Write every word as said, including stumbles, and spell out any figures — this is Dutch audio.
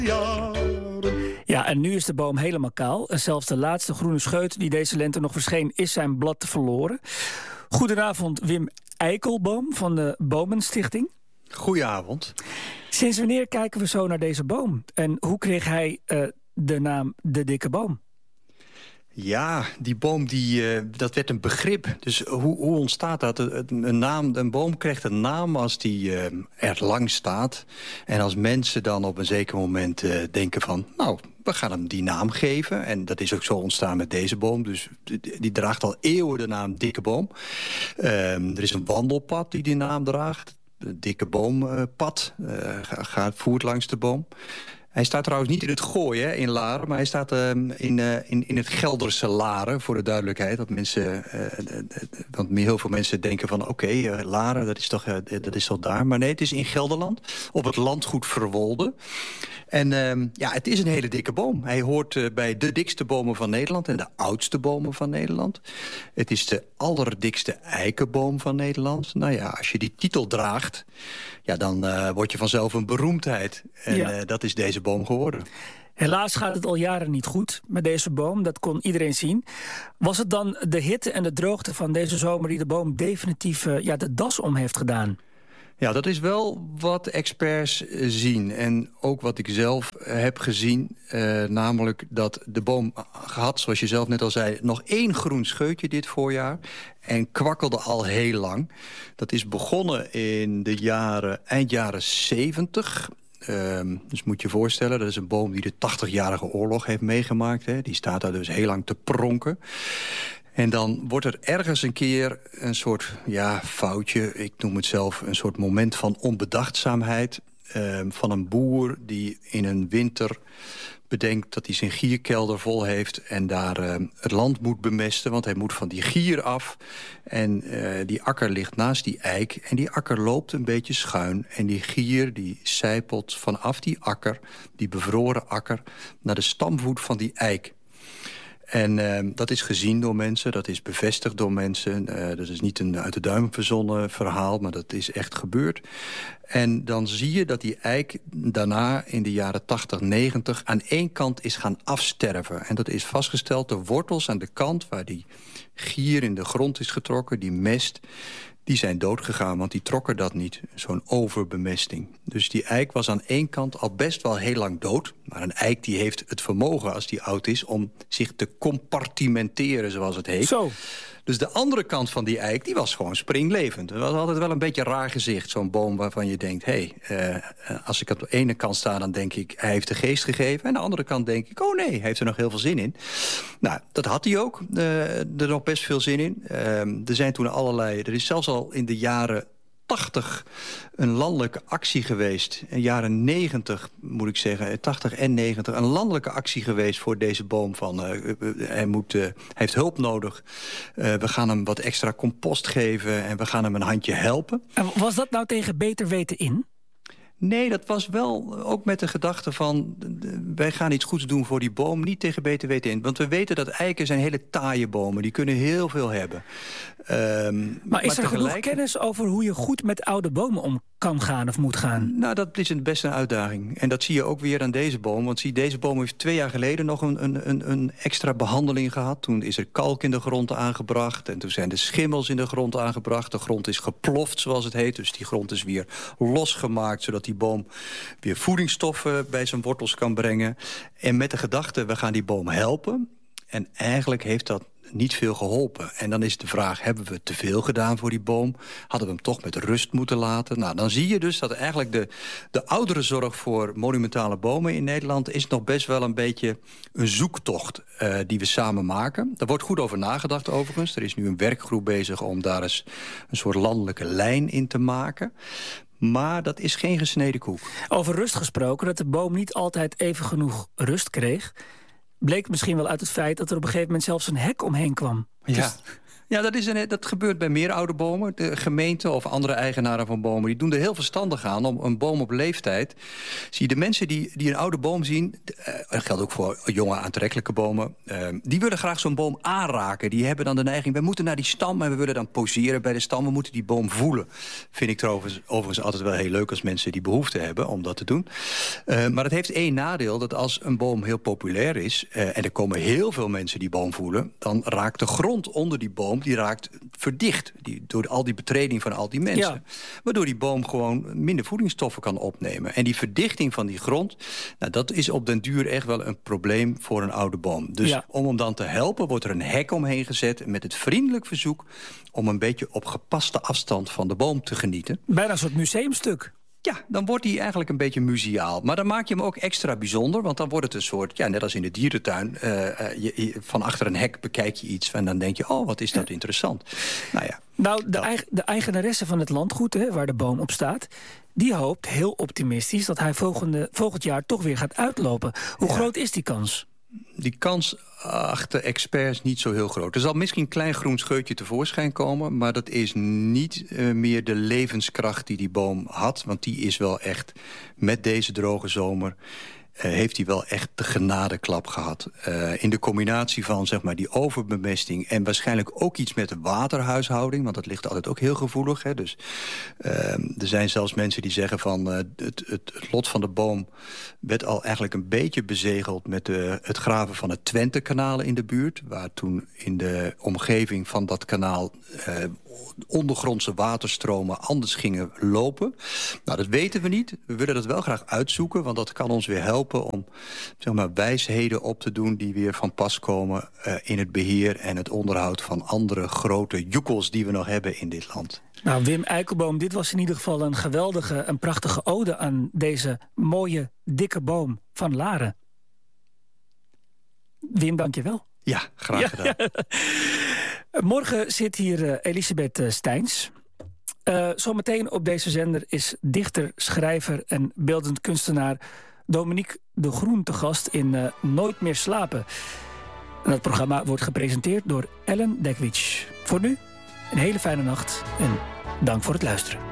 Ja, en nu is de boom helemaal kaal. En zelfs de laatste groene scheut die deze lente nog verscheen, is zijn blad verloren. Goedenavond, Wim Eikelboom van de Bomenstichting. Goedenavond. Sinds wanneer kijken we zo naar deze boom? En hoe kreeg hij uh, de naam De Dikke Boom? Ja, die boom, die, uh, dat werd een begrip. Dus hoe, hoe ontstaat dat? Een, naam, een boom krijgt een naam als die uh, er lang staat. En als mensen dan op een zeker moment uh, denken van, nou, we gaan hem die naam geven. En dat is ook zo ontstaan met deze boom. Dus die, die draagt al eeuwen de naam Dikke Boom. Uh, er is een wandelpad die die naam draagt. Het Dikke Boompad uh, gaat, voert langs de boom. Hij staat trouwens niet in het Gooi, hè, in Laren, maar hij staat uh, in, uh, in, in het Gelderse Laren, voor de duidelijkheid. Dat mensen, uh, want heel veel mensen denken van, oké, okay, uh, Laren, dat is, toch, uh, dat is toch daar? Maar nee, het is in Gelderland, op het landgoed Verwolde. En uh, ja, het is een hele dikke boom. Hij hoort uh, bij de dikste bomen van Nederland en de oudste bomen van Nederland. Het is de allerdikste eikenboom van Nederland. Nou ja, als je die titel draagt, ja, dan uh, word je vanzelf een beroemdheid. En ja. uh, dat is deze boom geworden. Helaas gaat het al jaren niet goed met deze boom. Dat kon iedereen zien. Was het dan de hitte en de droogte van deze zomer die de boom definitief uh, ja, de das om heeft gedaan? Ja, dat is wel wat experts zien. En ook wat ik zelf heb gezien. Uh, namelijk dat de boom had, zoals je zelf net al zei, nog één groen scheutje dit voorjaar. En kwakkelde al heel lang. Dat is begonnen in de jaren, eind jaren zeventig. Um, dus moet je je voorstellen, dat is een boom die de tachtigjarige oorlog heeft meegemaakt. Hè. Die staat daar dus heel lang te pronken. En dan wordt er ergens een keer een soort ja, foutje, ik noem het zelf een soort moment van onbedachtzaamheid uh, van een boer die in een winter bedenkt dat hij zijn gierkelder vol heeft en daar uh, het land moet bemesten, want hij moet van die gier af. En uh, die akker ligt naast die eik en die akker loopt een beetje schuin. En die gier die sijpelt vanaf die akker, die bevroren akker, naar de stamvoet van die eik. En uh, dat is gezien door mensen, dat is bevestigd door mensen. Uh, dat is niet een uit de duim verzonnen verhaal, maar dat is echt gebeurd. En dan zie je dat die eik daarna in de jaren tachtig, negentig aan één kant is gaan afsterven. En dat is vastgesteld, de wortels aan de kant waar die gier in de grond is getrokken, die mest, die zijn doodgegaan, want die trokken dat niet. Zo'n overbemesting. Dus die eik was aan één kant al best wel heel lang dood. Maar een eik die heeft het vermogen, als die oud is, om zich te compartimenteren, zoals het heet. Zo. Dus de andere kant van die eik, die was gewoon springlevend. Het was altijd wel een beetje een raar gezicht. Zo'n boom waarvan je denkt, hé, hey, uh, als ik op de ene kant sta, dan denk ik, hij heeft de geest gegeven. En aan de andere kant denk ik, oh nee, hij heeft er nog heel veel zin in. Nou, dat had hij ook. Uh, er nog best veel zin in. Uh, er zijn toen allerlei, er is zelfs al in de jaren tachtig een landelijke actie geweest. In de jaren negentig, moet ik zeggen, tachtig en negentig... een landelijke actie geweest voor deze boom. Van, uh, hij, moet, uh, hij heeft hulp nodig. Uh, we gaan hem wat extra compost geven en we gaan hem een handje helpen. En was dat nou tegen beter weten in? Nee, dat was wel ook met de gedachte van, wij gaan iets goeds doen voor die boom, niet tegen beter weten in. Want we weten dat eiken zijn hele taaie bomen, die kunnen heel veel hebben. Um, maar is maar er tegelijk... genoeg kennis over hoe je goed met oude bomen om kan gaan of moet gaan? Nou, dat is een best een uitdaging. En dat zie je ook weer aan deze boom. Want zie, deze boom heeft twee jaar geleden nog een, een, een extra behandeling gehad. Toen is er kalk in de grond aangebracht. En toen zijn de schimmels in de grond aangebracht. De grond is geploft, zoals het heet. Dus die grond is weer losgemaakt, zodat die boom weer voedingsstoffen bij zijn wortels kan brengen. En met de gedachte, we gaan die boom helpen. En eigenlijk heeft dat niet veel geholpen. En dan is de vraag, hebben we te veel gedaan voor die boom? Hadden we hem toch met rust moeten laten? Nou, dan zie je dus dat eigenlijk de, de ouderenzorg voor monumentale bomen in Nederland is nog best wel een beetje een zoektocht uh, die we samen maken. Daar wordt goed over nagedacht overigens. Er is nu een werkgroep bezig om daar eens een soort landelijke lijn in te maken. Maar dat is geen gesneden koek. Over rust gesproken, dat de boom niet altijd even genoeg rust kreeg, bleek misschien wel uit het feit dat er op een gegeven moment zelfs een hek omheen kwam. Ja, Dus... Ja, dat, is een, dat gebeurt bij meer oude bomen. De gemeente of andere eigenaren van bomen... die doen er heel verstandig aan om een boom op leeftijd... zie je de mensen die, die een oude boom zien... Uh, dat geldt ook voor jonge aantrekkelijke bomen... Uh, die willen graag zo'n boom aanraken. Die hebben dan de neiging, we moeten naar die stam... en we willen dan poseren bij de stam. We moeten die boom voelen. Vind ik trouwens overigens altijd wel heel leuk... als mensen die behoefte hebben om dat te doen. Uh, maar het heeft één nadeel, dat als een boom heel populair is... Uh, en er komen heel veel mensen die boom voelen... dan raakt de grond onder die boom die raakt verdicht. Die, door al die betreding van al die mensen. Ja. Waardoor die boom gewoon minder voedingsstoffen kan opnemen. En die verdichting van die grond... Nou, dat is op den duur echt wel een probleem voor een oude boom. Dus ja. om hem dan te helpen wordt er een hek omheen gezet... met het vriendelijk verzoek om een beetje op gepaste afstand van de boom te genieten. Bijna een soort museumstuk. Ja, dan wordt hij eigenlijk een beetje museaal. Maar dan maak je hem ook extra bijzonder. Want dan wordt het een soort, ja, net als in de dierentuin... Uh, je, je, van achter een hek bekijk je iets en dan denk je... oh, wat is dat ja. interessant. Nou ja. Nou, de, eigen, de eigenaresse van het landgoed, hè, waar de boom op staat... die hoopt heel optimistisch dat hij volgende, volgend jaar toch weer gaat uitlopen. Hoe ja. groot is die kans? Die kans achter experts niet zo heel groot. Er zal misschien een klein groen scheutje tevoorschijn komen... maar dat is niet uh, meer de levenskracht die die boom had. Want die is wel echt, met deze droge zomer... Uh, heeft hij wel echt de genadeklap gehad. Uh, in de combinatie van zeg maar, die overbemesting... en waarschijnlijk ook iets met de waterhuishouding... want dat ligt altijd ook heel gevoelig. Hè? Dus, uh, er zijn zelfs mensen die zeggen van... Uh, het, het, het lot van de boom werd al eigenlijk een beetje bezegeld... met de, het graven van het Twentekanaal in de buurt... waar toen in de omgeving van dat kanaal... Uh, ondergrondse waterstromen anders gingen lopen. Nou, dat weten we niet. We willen dat wel graag uitzoeken... want dat kan ons weer helpen om zeg maar, wijsheden op te doen... die weer van pas komen uh, in het beheer en het onderhoud... van andere grote joekels die we nog hebben in dit land. Nou, Wim Eikelboom, dit was in ieder geval een geweldige... een prachtige ode aan deze mooie, dikke boom van Laren. Wim, dank je wel. Ja, graag gedaan. Ja. Morgen zit hier uh, Elisabeth uh, Steins. Uh, zometeen op deze zender is dichter, schrijver en beeldend kunstenaar... Dominique de Groen te gast in uh, Nooit meer slapen. En dat programma wordt gepresenteerd door Ellen Dekwits. Voor nu, een hele fijne nacht en dank voor het luisteren.